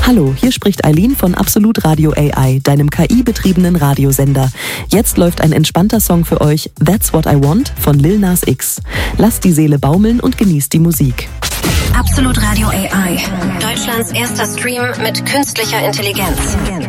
Hallo, hier spricht Eileen von Absolut Radio AI, deinem KI-betriebenen Radiosender. Jetzt läuft ein entspannter Song für euch, That's What I Want von Lil Nas X. Lasst die Seele baumeln und genießt die Musik. Absolut Radio AI, Deutschlands erster Stream mit künstlicher Intelligenz.